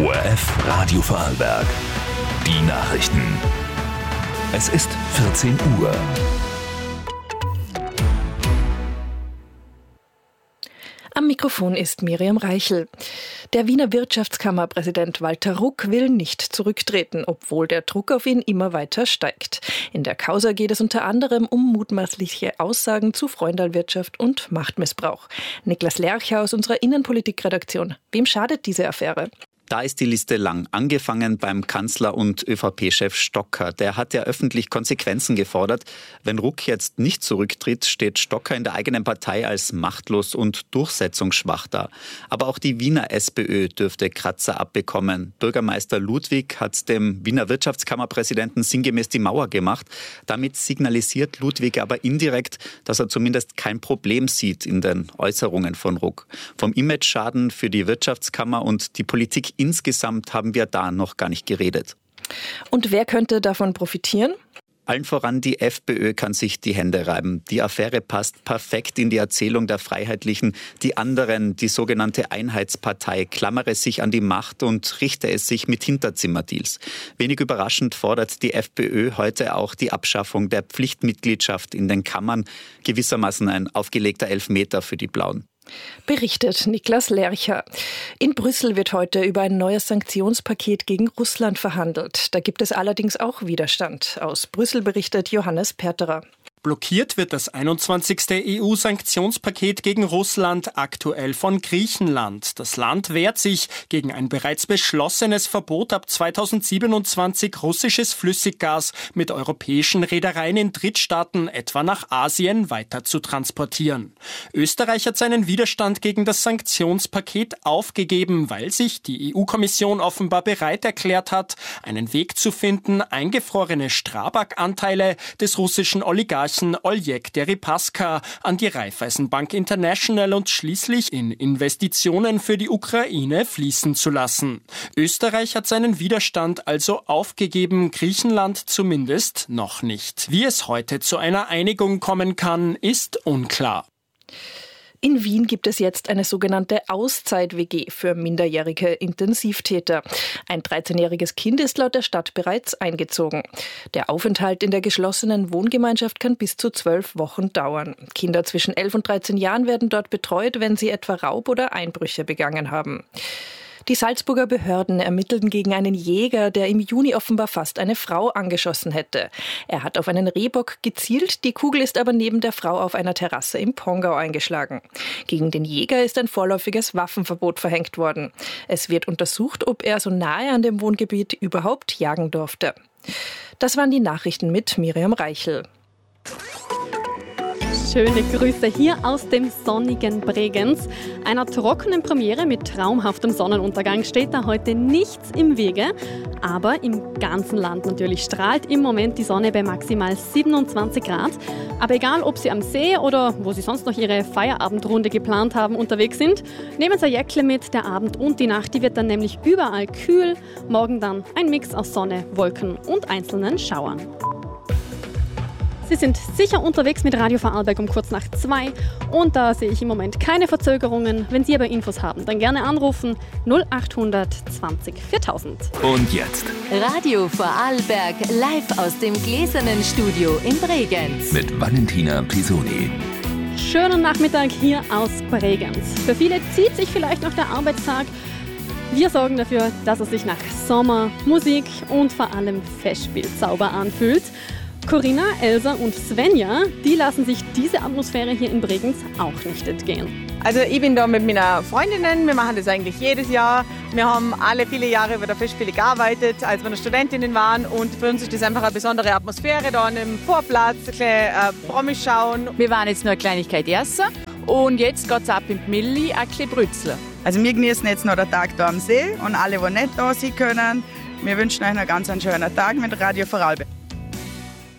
ORF Radio Vorarlberg. Die Nachrichten. Es ist 14 Uhr. Am Mikrofon ist Miriam Reichel. Der Wiener Wirtschaftskammerpräsident Walter Ruck will nicht zurücktreten, obwohl der Druck auf ihn immer weiter steigt. In der Causa geht es unter anderem um mutmaßliche Aussagen zu Freundalwirtschaft und Machtmissbrauch. Niklas Lercher aus unserer Innenpolitikredaktion. Wem schadet diese Affäre? Da ist die Liste lang, angefangen beim Kanzler und ÖVP-Chef Stocker. Der hat ja öffentlich Konsequenzen gefordert. Wenn Ruck jetzt nicht zurücktritt, steht Stocker in der eigenen Partei als machtlos und durchsetzungsschwach da. Aber auch die Wiener SPÖ dürfte Kratzer abbekommen. Bürgermeister Ludwig hat dem Wiener Wirtschaftskammerpräsidenten sinngemäß die Mauer gemacht. Damit signalisiert Ludwig aber indirekt, dass er zumindest kein Problem sieht in den Äußerungen von Ruck. Vom Imageschaden für die Wirtschaftskammer und die Politik insgesamt haben wir da noch gar nicht geredet. Und wer könnte davon profitieren? Allen voran die FPÖ kann sich die Hände reiben. Die Affäre passt perfekt in die Erzählung der Freiheitlichen. Die anderen, die sogenannte Einheitspartei, klammere sich an die Macht und richte es sich mit Hinterzimmerdeals. Wenig überraschend fordert die FPÖ heute auch die Abschaffung der Pflichtmitgliedschaft in den Kammern. Gewissermaßen ein aufgelegter Elfmeter für die Blauen. Berichtet Niklas Lercher. In Brüssel wird heute über ein neues Sanktionspaket gegen Russland verhandelt. Da gibt es allerdings auch Widerstand. Aus Brüssel berichtet Johannes Perterer. Blockiert wird das 21. EU-Sanktionspaket gegen Russland aktuell von Griechenland. Das Land wehrt sich gegen ein bereits beschlossenes Verbot, ab 2027 russisches Flüssiggas mit europäischen Reedereien in Drittstaaten, etwa nach Asien, weiter zu transportieren. Österreich hat seinen Widerstand gegen das Sanktionspaket aufgegeben, weil sich die EU-Kommission offenbar bereit erklärt hat, einen Weg zu finden, eingefrorene Strabag-Anteile des russischen Oligarchen Oleg Deripaska an die Raiffeisenbank International und schließlich in Investitionen für die Ukraine fließen zu lassen. Österreich hat seinen Widerstand also aufgegeben, Griechenland zumindest noch nicht. Wie es heute zu einer Einigung kommen kann, ist unklar. In Wien gibt es jetzt eine sogenannte Auszeit-WG für minderjährige Intensivtäter. Ein 13-jähriges Kind ist laut der Stadt bereits eingezogen. Der Aufenthalt in der geschlossenen Wohngemeinschaft kann bis zu 12 Wochen dauern. Kinder zwischen 11 und 13 Jahren werden dort betreut, wenn sie etwa Raub oder Einbrüche begangen haben. Die Salzburger Behörden ermittelten gegen einen Jäger, der im Juni offenbar fast eine Frau angeschossen hätte. Er hat auf einen Rehbock gezielt, die Kugel ist aber neben der Frau auf einer Terrasse im Pongau eingeschlagen. Gegen den Jäger ist ein vorläufiges Waffenverbot verhängt worden. Es wird untersucht, ob er so nahe an dem Wohngebiet überhaupt jagen durfte. Das waren die Nachrichten mit Miriam Reichel. Schöne Grüße hier aus dem sonnigen Bregenz. Einer trockenen Premiere mit traumhaftem Sonnenuntergang steht da heute nichts im Wege. Aber im ganzen Land natürlich strahlt im Moment die Sonne bei maximal 27 Grad. Aber egal, ob Sie am See oder wo Sie sonst noch Ihre Feierabendrunde geplant haben unterwegs sind, nehmen Sie ein Jäckle mit. Der Abend und die Nacht, die wird dann nämlich überall kühl. Morgen dann ein Mix aus Sonne, Wolken und einzelnen Schauern. Sie sind sicher unterwegs mit Radio Vorarlberg um kurz nach 2 und da sehe ich im Moment keine Verzögerungen. Wenn Sie aber Infos haben, dann gerne anrufen 0800 20 4000. Und jetzt Radio Vorarlberg live aus dem gläsernen Studio in Bregenz. mit Valentina Pisoni. Schönen Nachmittag hier aus Bregenz. Für viele zieht sich vielleicht noch der Arbeitstag. Wir sorgen dafür, dass es sich nach Sommer, Musik und vor allem Festspielzauber anfühlt. Corinna, Elsa und Svenja, die lassen sich diese Atmosphäre hier in Bregenz auch nicht entgehen. Also ich bin da mit meiner Freundinnen, wir machen das eigentlich jedes Jahr. Wir haben alle viele Jahre über der Festspiele gearbeitet, als wir noch Studentinnen waren und für uns ist das einfach eine besondere Atmosphäre da an dem Vorplatz, ein bisschen Promis schauen. Wir waren jetzt nur eine Kleinigkeit essen und jetzt geht es ab in die Milli, ein bisschen Brützler. Also wir genießen jetzt noch den Tag da am See und alle, die nicht da sein können, wir wünschen euch einen ganz schönen Tag mit Radio Vorarlberg.